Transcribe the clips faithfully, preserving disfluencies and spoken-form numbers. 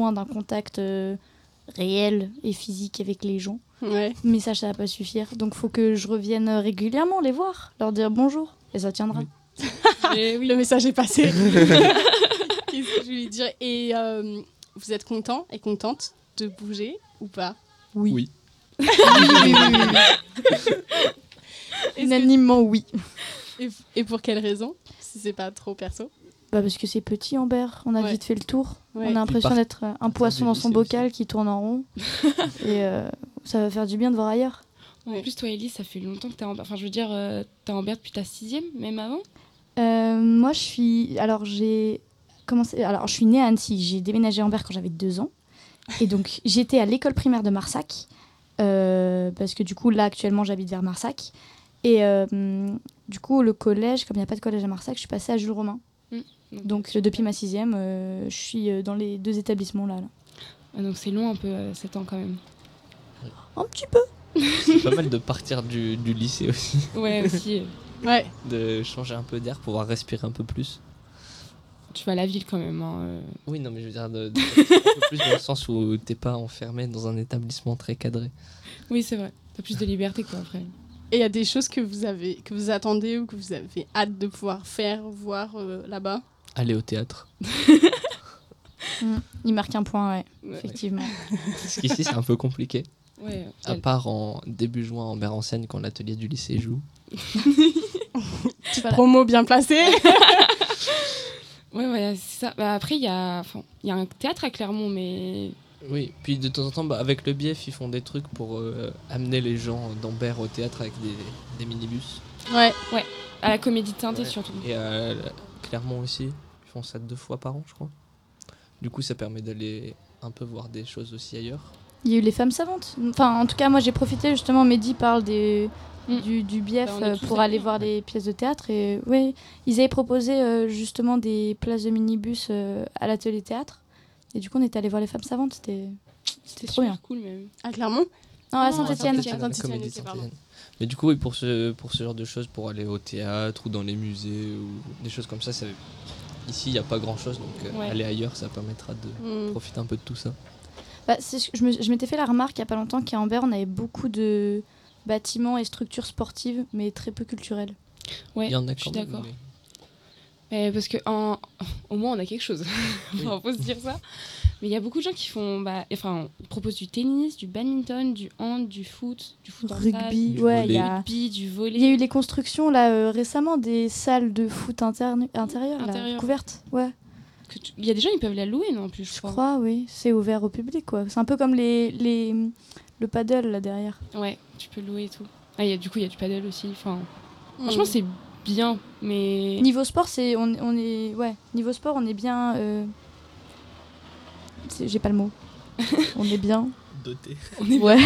moins d'un contact euh, réel et physique avec les gens. Ouais. Mais ça, ça va pas suffire. Donc, faut que je revienne régulièrement les voir, leur dire bonjour, et ça tiendra. Oui. Et oui, le message est passé. Qu'est-ce que je voulais dire? Et euh, vous êtes content et contente de bouger ou pas? Oui. Oui. oui, oui, oui, oui. Unanimement, oui. Et, et pour quelle raison? Si c'est pas trop perso. Bah parce que c'est petit, Ambert. On a Ouais. vite fait le tour. Ouais. On a l'impression part- d'être un poisson dans son lycée bocal aussi. qui tourne en rond. Et euh, ça va faire du bien de voir ailleurs. Ouais. En plus, toi, Elise, ça fait longtemps que t'es en... Enfin, je veux dire, euh, t'es en Berre depuis ta sixième, même avant. Euh, moi, je suis... Alors, j'ai commencé... Alors, je suis née à Annecy. J'ai déménagé à Ambert quand j'avais deux ans. Et donc, j'étais à l'école primaire de Marsac. Euh, parce que du coup, là, actuellement, j'habite vers Marsac. Et euh, du coup, le collège, comme il n'y a pas de collège à Marsac, je suis passée à Jules Romain. Donc, Donc, euh, depuis ma sixième, euh, je suis euh, dans les deux établissements-là. Là. ah, donc c'est long un peu, euh, sept ans quand même. Un petit peu. C'est pas mal de partir du, du lycée aussi, Ouais, aussi. euh, Ouais. de changer un peu d'air, pouvoir respirer un peu plus. tu vas à la ville quand même. Hein, euh. Oui, non, mais je veux dire, de, de- un peu plus dans le sens où t'es pas enfermé dans un établissement très cadré. Oui, c'est vrai. T'as plus de liberté, quoi, après. Et il y a des choses que vous avez, que vous attendez ou que vous avez hâte de pouvoir faire, voir euh, là-bas. Aller au théâtre. Mm. Il marque un point, ouais, Ouais. effectivement. Parce qu'ici, c'est un peu compliqué. Ouais, À part en début juin, en Berre-en-Seine, quand l'atelier du lycée joue. Voilà. Promo bien placée. ouais, ouais, c'est ça. Bah, après, il y a... Enfin, il y a un théâtre à Clermont, mais... Oui, puis de temps en temps, bah, avec le B I E F, ils font des trucs pour euh, amener les gens d'Ambert au théâtre avec des, des minibus. Ouais. À la Comédie de Saint-Étienne, Ouais. surtout. Et à la- Clermont aussi, ils font ça deux fois par an, je crois. Du coup, ça permet d'aller un peu voir des choses aussi ailleurs. Il y a eu les femmes savantes. Enfin, en tout cas, moi, j'ai profité, justement, Mehdi parle des, Mm. du, du B I E F Bah, on est euh, tous pour allés. aller voir des pièces de théâtre. Et oui, ils avaient proposé euh, justement des places de minibus euh, à l'atelier théâtre. Et du coup, on était allé voir les femmes savantes. C'était, c'était trop bien. super cool, même. À Clermont. Non, à Non, Saint-Etienne. à Saint-Étienne. À la Saint-Étienne, Comédie de ok, pardon. Saint-Étienne. Mais du coup, oui, pour ce, pour ce genre de choses, pour aller au théâtre ou dans les musées ou des choses comme ça, ça ici, il n'y a pas grand-chose. Donc euh, Ouais. aller ailleurs, ça permettra de Mm. profiter un peu de tout ça. Bah, c'est ce que je, me- je m'étais fait la remarque il n'y a pas longtemps qu'à Ambert, on avait beaucoup de bâtiments et structures sportives, mais très peu culturelles. Ouais, Il y en a je suis quand même, d'accord. mais- Mais parce que en... au moins on a quelque chose. Oui. Enfin, faut se dire ça. Mais il y a beaucoup de gens qui font, bah, enfin, ils proposent du tennis, du badminton, du hand, du foot, du foot en salle, Rugby, du ouais, il volley. y a... rugby, du volley. Il y a eu les constructions là euh, récemment des salles de foot interne, intérieures, là, Intérieures. couvertes. Ouais, Que tu- Il y a des gens, ils peuvent la louer, non, en plus, je je crois. crois, oui. C'est ouvert au public, quoi. C'est un peu comme les, les le paddle là derrière. Ouais, tu peux louer et tout. Ah, il y a, du coup, il y a du paddle aussi. Enfin, Mm. franchement, c'est bien, mais Niveau sport, c'est on, on est ouais. Niveau sport, on est bien. euh, c'est- J'ai pas le mot. On est bien. Doté. on est Ouais.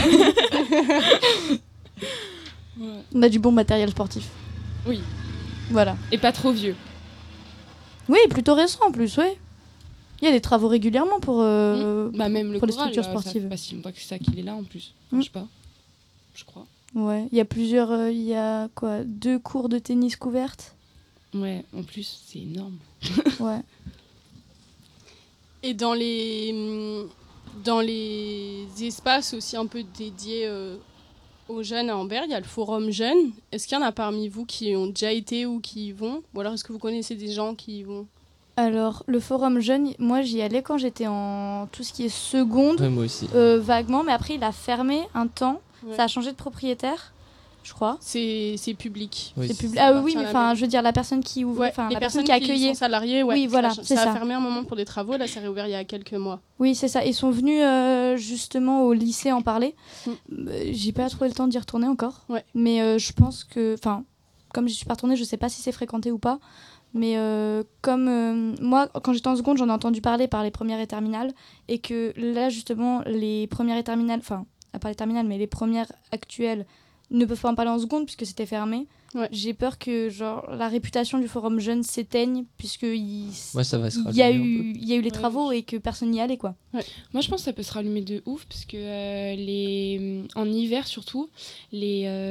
Ouais. On a du bon matériel sportif. Oui. Voilà. Et pas trop vieux. Oui, plutôt récent en plus, oui. Il y a des travaux régulièrement pour. euh, Bah, même le pour les choral, structures là, sportives. Ça fait pas si longtemps que ça qu'il est là, en plus. Enfin, Mm. je sais pas. Je crois. Ouais. Il y a plusieurs. euh, Il y a quoi deux cours de tennis couvertes. Ouais, en plus, c'est énorme. Ouais. Et dans les, hum, dans les espaces aussi un peu dédiés euh, aux jeunes à Ambert, il y a le forum jeune. Est-ce qu'il y en a parmi vous qui ont déjà été ou qui y vont? Ou alors est-ce que vous connaissez des gens qui y vont? Alors, le forum jeune, moi j'y allais quand j'étais en tout ce qui est seconde, Ouais, moi aussi. euh, vaguement, mais après il a fermé un temps. Ouais. Ça a changé de propriétaire, je crois. C'est c'est public. Oui, C'est c'est- public. ça Ah oui, appartient mais à la enfin, mairie. je veux dire la personne qui ouvre, Ouais, enfin les la personnes personne qui qui accueillait. sont salariées, ouais. Oui, voilà, ça, c'est ça a ça. fermé un moment pour des travaux, là ça a réouvert il y a quelques mois. Oui, c'est ça. Ils sont venus euh, justement au lycée en parler. Mm. Euh, J'ai pas trouvé le temps d'y retourner encore. Ouais. Mais euh, je pense que, enfin, comme je suis pas retournée, je sais pas si c'est fréquenté ou pas. Mais euh, comme euh, moi, quand j'étais en seconde, j'en ai entendu parler par les premières et terminales. Et que là, justement, les premières et terminales, enfin, à part les terminales, mais les premières actuelles ne peuvent pas en parler en seconde puisque c'était fermé. Ouais. J'ai peur que genre, la réputation du forum jeune s'éteigne puisque il Ouais, ça va se il y a rallumer un eu, il y a eu les Ouais. travaux et que personne n'y allait, quoi. Moi, je pense que ça peut se rallumer de ouf, parce que euh, les... en hiver, surtout, les, euh,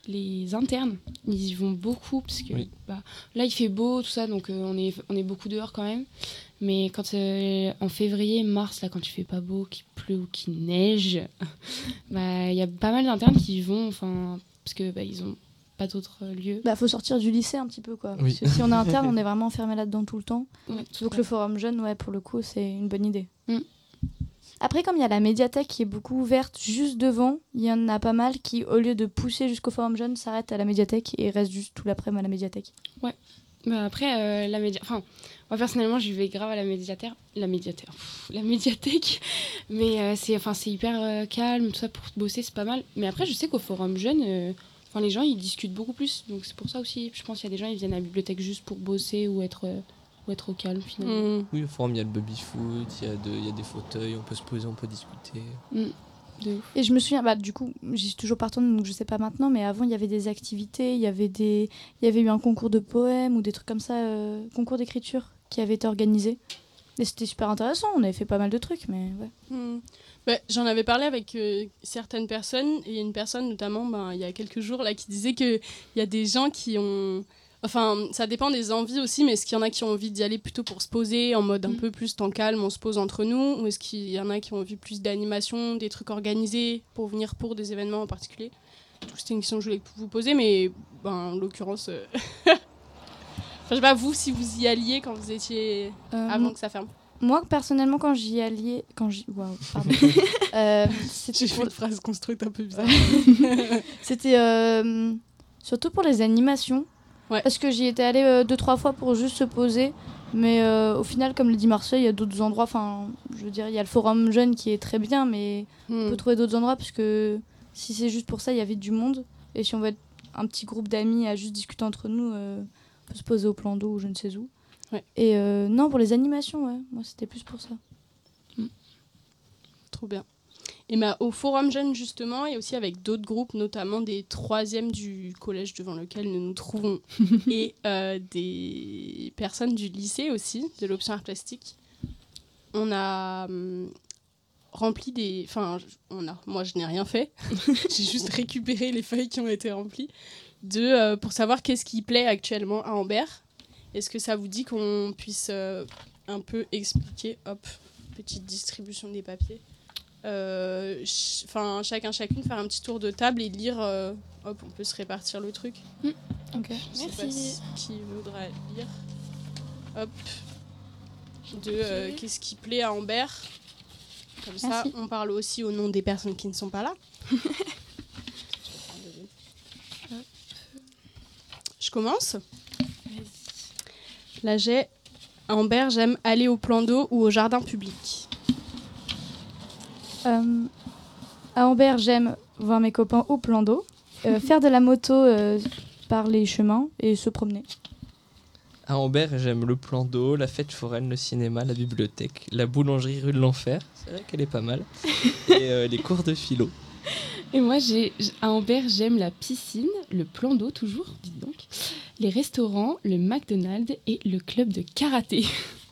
les internes, ils y vont beaucoup parce que Oui. bah, là il fait beau, tout ça, donc euh, on, est, on est beaucoup dehors quand même. Mais quand euh, en février, mars, là, quand il fait pas beau, qu'il pleut ou qu'il neige, bah il y a pas mal d'internes qui y vont, enfin parce que bah, ils ont pas d'autres lieux. Bah, faut sortir du lycée un petit peu, quoi. Oui. Parce que si on est interne, on est vraiment enfermé là-dedans tout le temps. Ouais, tout Donc à le fait. forum jeune, ouais, pour le coup, c'est une bonne idée. Mm. Après, comme il y a la médiathèque qui est beaucoup ouverte juste devant, il y en a pas mal qui, au lieu de pousser jusqu'au forum jeune, s'arrêtent à la médiathèque et restent juste tout l'après-midi à la médiathèque. Bah après, euh, la média... enfin, moi personnellement, j'y vais grave à la médiathèque, la médiathèque, Pff, la médiathèque, mais euh, c'est, enfin, c'est hyper euh, calme, tout ça pour bosser, c'est pas mal. Mais après, je sais qu'au forum jeune, euh, enfin, les gens ils discutent beaucoup plus, donc c'est pour ça aussi. Je pense qu'il y a des gens ils viennent à la bibliothèque juste pour bosser ou être, euh, ou être au calme finalement. Mm. Oui, au forum, il y a le baby-foot, il y, a de- il y a des fauteuils, on peut se poser, on peut discuter. De ouf. Et je me souviens, bah, du coup, j'y suis toujours partant, donc je sais pas maintenant, mais avant, il y avait des activités, il y avait, des... il y avait eu un concours de poèmes ou des trucs comme ça, euh, concours d'écriture qui avait été organisé. Et c'était super intéressant, on avait fait pas mal de trucs, mais ouais. Mm. Bah, j'en avais parlé avec euh, certaines personnes, et il y a une personne notamment ben, il y a quelques jours là, qui disait qu'il y a des gens qui ont... Enfin, ça dépend des envies aussi, mais est-ce qu'il y en a qui ont envie d'y aller plutôt pour se poser en mode un Mm. peu plus temps calme, on se pose entre nous, ou est-ce qu'il y en a qui ont envie plus d'animation, des trucs organisés pour venir pour des événements en particulier? Donc, c'était une question que je voulais vous poser, mais ben, en l'occurrence... euh, enfin, je sais pas, vous, si vous y alliez quand vous étiez... Euh, avant que ça ferme. Moi, personnellement, quand j'y alliais... Quand j'y... Waouh, pardon. euh, c'était J'ai pour- fait une phrase construite un peu bizarre. C'était euh, surtout pour les animations. Ouais. Parce que j'y étais allée euh, deux, trois fois pour juste se poser. Mais euh, au final, comme le dit Marseille, il y a d'autres endroits. Enfin, je veux dire, il y a le forum jeune qui est très bien, mais on Hmm. peut trouver d'autres endroits parce que si c'est juste pour ça, il y avait du monde. Et si on veut être un petit groupe d'amis à juste discuter entre nous, euh, on peut se poser au plan d'eau ou je ne sais où. Ouais. Et euh, non, pour les animations, ouais. Moi, c'était plus pour ça. Trop bien. Et bah, au Forum Jeune, justement, et aussi avec d'autres groupes, notamment des troisièmes du collège devant lequel nous nous trouvons, et euh, des personnes du lycée aussi, de l'option art plastique, on a hum, rempli des... Enfin, on a... moi, je n'ai rien fait. J'ai juste récupéré les feuilles qui ont été remplies de, euh, pour savoir qu'est-ce qui plaît actuellement à Ambert. Est-ce que ça vous dit qu'on puisse euh, un peu expliquer, hop, petite distribution des papiers, euh, ch- enfin chacun chacune faire un petit tour de table et lire, euh, hop, on peut se répartir le truc. Ok. Je sais pas Merci. si- qui voudra lire, hop, de euh, qu'est-ce qui plaît à Ambert. Comme ça, Merci. on parle aussi au nom des personnes qui ne sont pas là. Hop. Je commence. Là, j'ai à Ambert, j'aime aller au plan d'eau ou au jardin public. Euh, à Ambert, j'aime voir mes copains au plan d'eau, euh, faire de la moto euh, par les chemins et se promener. À Ambert, j'aime le plan d'eau, la fête foraine, le cinéma, la bibliothèque, la boulangerie rue de l'Enfer, c'est vrai qu'elle est pas mal, et euh, les cours de philo. Et moi, j'ai, j- à Ambert, j'aime la piscine, le plan d'eau toujours, dites donc, les restaurants, le McDonald's et le club de karaté.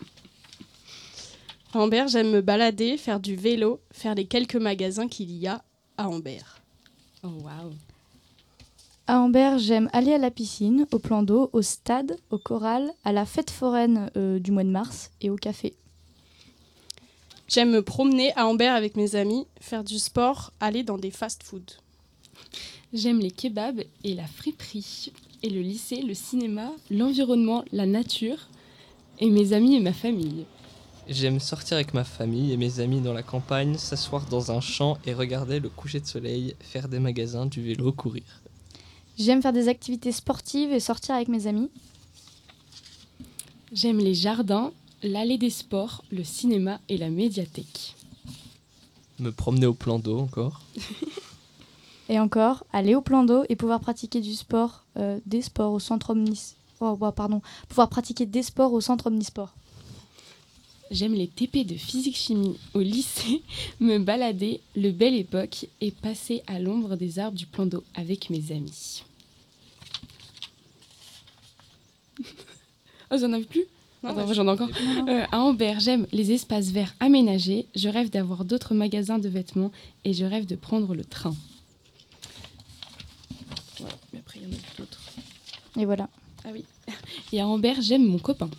À Ambert, j'aime me balader, faire du vélo, faire les quelques magasins qu'il y a à Ambert. Oh waouh. À Ambert, j'aime aller à la piscine, au plan d'eau, au stade, au choral, à la fête foraine euh, du mois de mars et au café. J'aime me promener à Ambert avec mes amis, faire du sport, aller dans des fast-foods. J'aime les kebabs et la friperie, et le lycée, le cinéma, l'environnement, la nature, et mes amis et ma famille. J'aime sortir avec ma famille et mes amis dans la campagne, s'asseoir dans un champ et regarder le coucher de soleil, faire des magasins, du vélo, courir. J'aime faire des activités sportives et sortir avec mes amis. J'aime les jardins, l'allée des sports, le cinéma et la médiathèque. Me promener au plan d'eau encore. Et encore, aller au plan d'eau et pouvoir pratiquer du sport, euh, des sports au centre Omnis... Oh, bah, pardon. Pouvoir pratiquer des sports au centre Omnisport. J'aime les T P de physique-chimie au lycée, me balader, le belle époque et passer à l'ombre des arbres du plan d'eau avec mes amis. Oh, vous en avez plus? Non, Attends, mais j'en ai encore. Euh, à Ambert, j'aime les espaces verts aménagés, je rêve d'avoir d'autres magasins de vêtements et je rêve de prendre le train. Ouais, mais après, il y en a d'autres. Et voilà. Ah oui. Et à Amber, j'aime mon copain.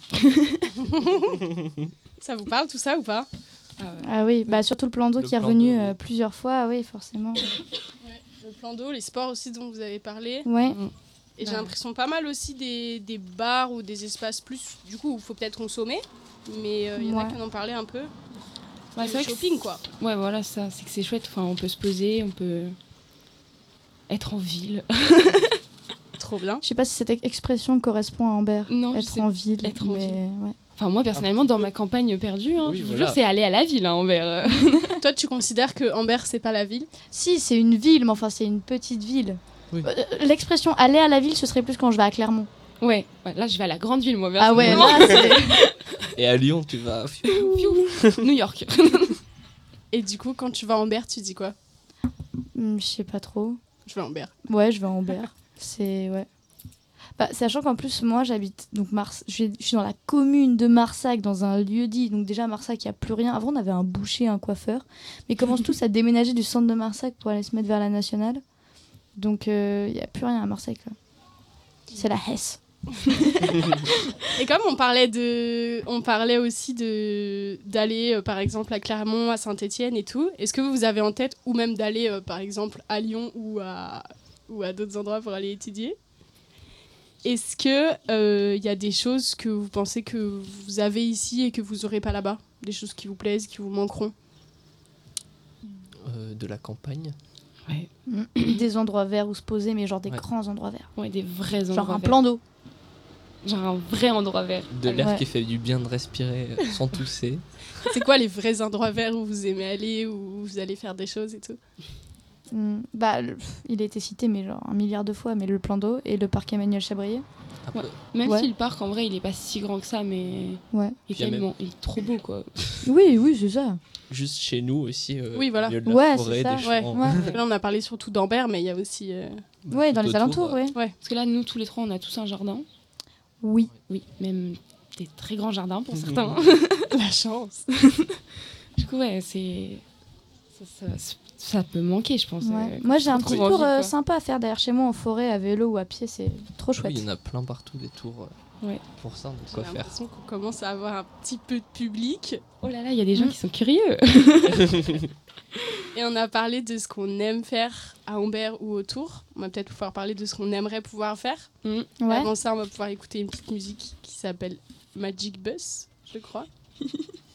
Ça vous parle tout ça ou pas? Ah ouais. Ah oui, bah surtout le plan d'eau Le qui est plan revenu d'eau, euh, oui. plusieurs fois, oui, forcément. Le plan d'eau, les sports aussi dont vous avez parlé. Ouais. Et j'ai Ouais. l'impression pas mal aussi des, des bars ou des espaces plus, du coup, où il faut peut-être consommer. Mais il y en a Ouais. qui en ont parlé un peu. Ouais, Le c'est vrai que shopping, quoi. c'est- Ouais, voilà, ça, c'est que c'est chouette. Enfin, on peut se poser, on peut être en ville. Trop bien. Je sais pas si cette expression correspond à Amber. Non, je être sais en ville. être en mais ville. ouais. Enfin, moi, personnellement, dans ma campagne perdue, hein, Oui, je vous voilà. jure, c'est aller à la ville, hein, Amber. Toi, tu considères que Amber, c'est pas la ville? Si, c'est une ville, mais enfin, c'est une petite ville. Oui. Euh, L'expression aller à la ville, ce serait plus quand je vais à Clermont. Ouais. Ouais, là, je vais à la grande ville, moi, Ah ouais, personnellement. là, c'est. Et à Lyon, tu vas. New York. Et du coup, quand tu vas à Amber, tu dis quoi? Hmm, je sais pas trop. Je vais à Amber. Ouais, je vais à Amber. C'est. Ouais. Bah, sachant qu'en plus, moi, j'habite. Donc, Mars... je suis- je suis dans la commune de Marsac, dans un lieu-dit. Donc, déjà, à Marsac, il n'y a plus rien. Avant, on avait un boucher, un coiffeur. Mais ils commencent tous à déménager du centre de Marsac pour aller se mettre vers la nationale. Donc, il n'y a plus rien à Marsac, là. C'est la Hesse. Et comme on parlait de, on parlait aussi de d'aller euh, par exemple à Clermont, à Saint-Étienne et tout. Est-ce que vous avez en tête ou même d'aller euh, par exemple à Lyon ou à ou à d'autres endroits pour aller étudier? Est-ce que euh, il y a des choses que vous pensez que vous avez ici et que vous aurez pas là-bas? Des choses qui vous plaisent, qui vous manqueront? Euh, de la campagne. Ouais. Des endroits verts où se poser, mais genre des Ouais. grands endroits verts. Ouais, des vrais endroits Genre un verts. plan d'eau. Genre un vrai endroit vert. De l'air Ouais. qui fait du bien de respirer euh, sans tousser. C'est quoi les vrais endroits verts où vous aimez aller, où vous allez faire des choses et tout? Hmm, bah, le- pff, il a été cité, mais genre un milliard de fois, mais le plan d'eau et le parc Emmanuel Chabrier. Après, Même Ouais. si le parc, en vrai, il est pas si grand que ça, mais Ouais. il est Puis il y a tellement... Il est trop beau, quoi. Oui, oui, c'est ça. juste chez nous aussi. euh, Oui, voilà. au milieu de la Ouais, forêt, c'est ça, des ouais. champs, Ouais. Là, on a parlé surtout d'Amber, mais il y a aussi. euh, Ouais, dans tout les autour, alentours, euh, ouais. Parce que là, nous, tous les trois, on a tous un jardin. Oui. Oui, même des très grands jardins pour certains. La chance. Du coup, ouais, c'est... Ça, ça, ça peut manquer, je pense. Ouais. euh, Moi, j'ai un trop petit en tour ville, euh, quoi. sympa à faire derrière chez moi en forêt, à vélo ou à pied, c'est trop Oui, chouette. il y en a plein partout des tours. euh, Ouais. Pour ça, on a de J'ai quoi faire. l'impression qu'on commence à avoir un petit peu de public. Oh là là, il y a des gens Mm. qui sont curieux. Et on a parlé de ce qu'on aime faire à Amber ou autour. On va peut-être pouvoir parler de ce qu'on aimerait pouvoir faire. Mm. Mais Ouais. avant ça, on va pouvoir écouter une petite musique qui s'appelle Magic Bus, je crois.